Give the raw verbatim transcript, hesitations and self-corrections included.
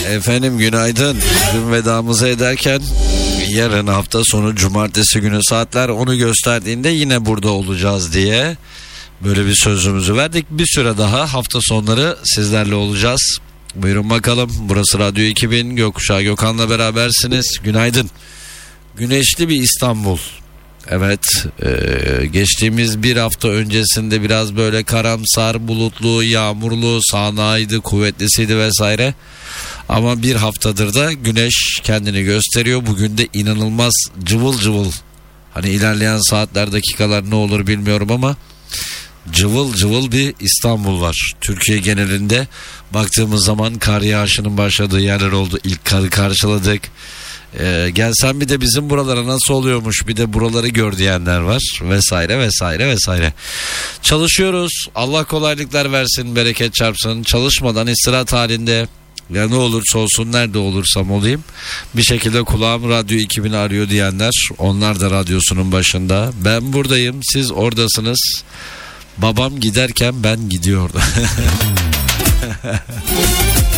Efendim günaydın. Dün vedamızı ederken yarın hafta sonu cumartesi günü saatler onu gösterdiğinde yine burada olacağız diye böyle bir sözümüzü verdik. Bir süre daha hafta sonları sizlerle olacağız. Buyurun bakalım. Burası Radyo iki bin, Gökkuşağı Gökhan'la berabersiniz. Günaydın. Güneşli bir İstanbul. Evet, e, geçtiğimiz bir hafta öncesinde biraz böyle karamsar, bulutlu, yağmurlu, sağanağıydı, kuvvetlisiydi vesaire. Ama bir haftadır da güneş kendini gösteriyor. Bugün de inanılmaz cıvıl cıvıl. Hani ilerleyen saatler, dakikalar ne olur bilmiyorum ama cıvıl cıvıl bir İstanbul var. Türkiye genelinde baktığımız zaman kar yağışının başladığı yerler oldu. İlk karı karşıladık. Ee, gelsen bir de bizim buralara nasıl oluyormuş, bir de buraları gör diyenler var vesaire vesaire vesaire. Çalışıyoruz, Allah kolaylıklar versin, bereket çarpsın. Çalışmadan istirahat halinde, ya ne olursa olsun, nerede olursam olayım bir şekilde kulağım Radyo iki bin arıyor diyenler, onlar da radyosunun başında. Ben buradayım, siz oradasınız. Babam giderken ben gidiyordum.